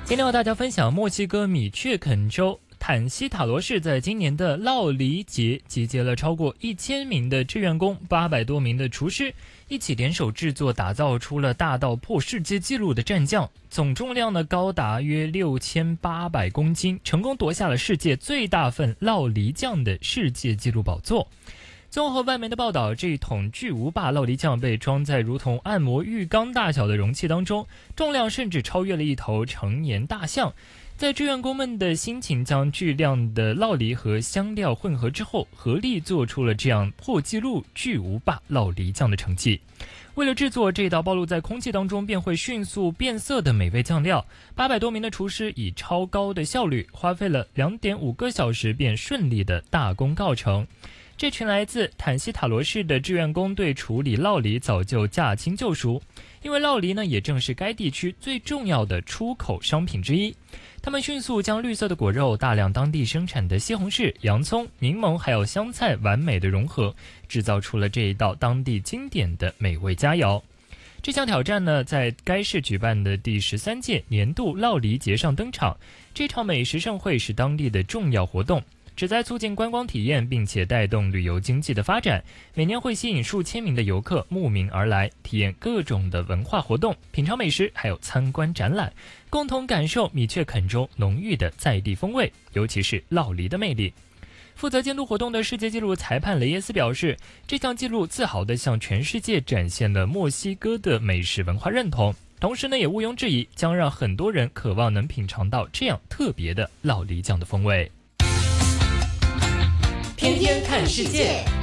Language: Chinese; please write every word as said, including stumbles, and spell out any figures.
今天和大家分享墨西哥米却肯州坦西塔罗市在今年的烙梨节集结了超过一千名的志愿工、八百多名的厨师，一起联手制作，打造出了大到破世界纪录的蘸酱，总重量呢高达约六千八百公斤，成功夺下了世界最大份烙梨酱的世界纪录宝座。综合外媒的报道，这一桶巨无霸烙梨酱被装在如同按摩浴缸大小的容器当中，重量甚至超越了一头成年大象。在志愿工们的辛勤将巨量的烙梨和香料混合之后，合力做出了这样破纪录巨无霸烙梨酱的成绩。为了制作这道暴露在空气当中便会迅速变色的美味酱料，八百多名的厨师以超高的效率，花费了两点五个小时便顺利的大功告成。这群来自坦西塔罗市的志愿工对处理烙梨早就驾轻就熟，因为烙梨呢也正是该地区最重要的出口商品之一。他们迅速将绿色的果肉、大量当地生产的西红柿、洋葱、柠檬还有香菜完美的融合，制造出了这一道当地经典的美味佳肴。这项挑战呢，在该市举办的第十三届年度烙梨节上登场。这场美食盛会是当地的重要活动，旨在促进观光体验，并且带动旅游经济的发展。每年会吸引数千名的游客慕名而来，体验各种的文化活动，品尝美食，还有参观展览，共同感受米却肯州浓郁的在地风味，尤其是烙梨的魅力。负责监督活动的世界纪录裁判雷耶斯表示，这项纪录自豪地向全世界展现了墨西哥的美食文化认同，同时呢，也毋庸置疑将让很多人渴望能品尝到这样特别的烙梨酱的风味。 天天看世界。